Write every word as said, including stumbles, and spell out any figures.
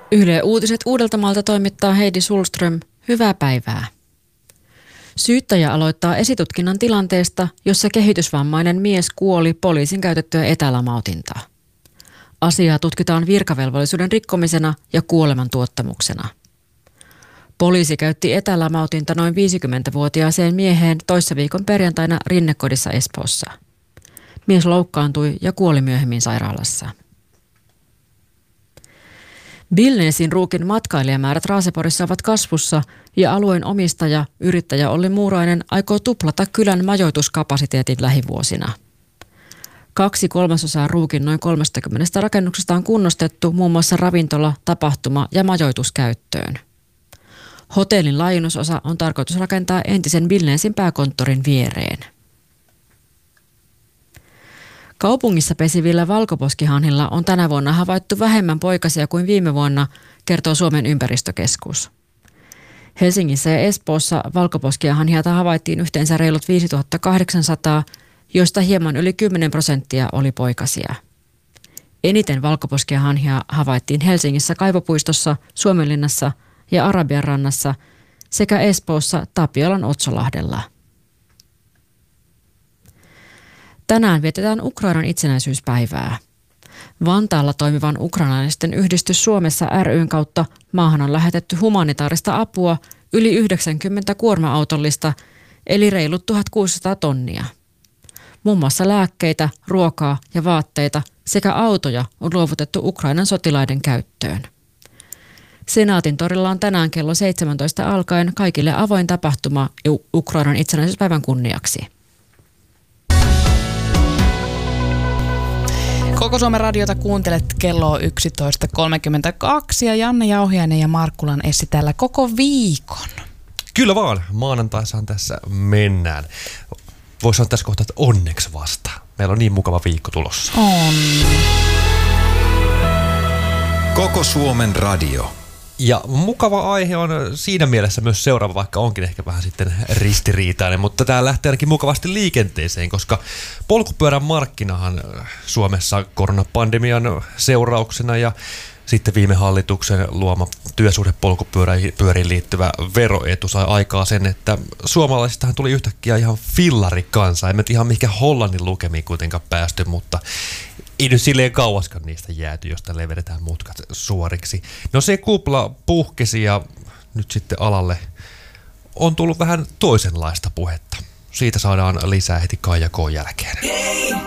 Yle Uutiset Uudeltamaalta toimittaa Heidi Sulström. Hyvää päivää. Syyttäjä aloittaa esitutkinnan tilanteesta, jossa kehitysvammainen mies kuoli poliisin käytettyä etälamautintaa. Asiaa tutkitaan virkavelvollisuuden rikkomisena ja kuolemantuottamuksena. Poliisi käytti etälamautinta noin viisikymmentävuotiaaseen mieheen toissa viikon perjantaina Rinnekodissa Espoossa. Mies loukkaantui ja kuoli myöhemmin sairaalassa. Billnesin Ruukin matkailijamäärät Raaseporissa ovat kasvussa ja alueen omistaja, yrittäjä Olli Muurainen aikoo tuplata kylän majoituskapasiteetin lähivuosina. Kaksi kolmasosaa Ruukin noin kolmekymmentä rakennuksesta on kunnostettu muun muassa ravintola, tapahtuma ja majoituskäyttöön. Hotellin laajennusosa on tarkoitus rakentaa entisen Billnesin pääkonttorin viereen. Kaupungissa pesivillä valkoposkihanhilla on tänä vuonna havaittu vähemmän poikasia kuin viime vuonna, kertoo Suomen ympäristökeskus. Helsingissä ja Espoossa valkoposkihanhia havaittiin yhteensä reilut viisituhattakahdeksansataa, joista hieman yli kymmenen prosenttia oli poikasia. Eniten valkoposkihanhia havaittiin Helsingissä Kaivopuistossa, Suomenlinnassa ja Arabianrannassa sekä Espoossa Tapiolan Otsolahdella. Tänään vietetään Ukrainan itsenäisyyspäivää. Vantaalla toimivan ukrainalaisten yhdistys Suomessa ry:n kautta maahan on lähetetty humanitaarista apua yli yhdeksänkymmentä kuorma-autollista, eli reilut tuhatkuusisataa tonnia. Muun muassa lääkkeitä, ruokaa ja vaatteita sekä autoja on luovutettu Ukrainan sotilaiden käyttöön. Senaatin torilla on tänään kello seitsemäntoista alkaen kaikille avoin tapahtuma Ukrainan itsenäisyyspäivän kunniaksi. Koko Suomen radiota kuuntelet kello yksitoista kolmekymmentäkaksi ja Janne Jauhiainen ja Markkulan Essi täällä koko viikon. Kyllä vaan, maanantaisaan tässä mennään. Voisi sanoa tässä kohtaa, että onneksi vasta. Meillä on niin mukava viikko tulossa. On. Koko Suomen radio. Ja mukava aihe on siinä mielessä myös seuraava, vaikka onkin ehkä vähän sitten ristiriitainen, mutta tämä lähtee ainakin mukavasti liikenteeseen, koska polkupyörän markkinahan Suomessa koronapandemian seurauksena ja sitten viime hallituksen luoma työsuhdepolkupyöriin liittyvä veroetu sai aikaa sen, että suomalaisistahan tuli yhtäkkiä ihan fillarikansa. Emme ihan mihinkä Hollannin lukemiin kuitenkaan päästy, mutta ei nyt silleen kauaskaan niistä jääty, josta levedetään mutkat suoriksi. No se kupla puhkesi ja nyt sitten alalle on tullut vähän toisenlaista puhetta. Siitä saadaan lisää heti Kaija K:n jälkeen.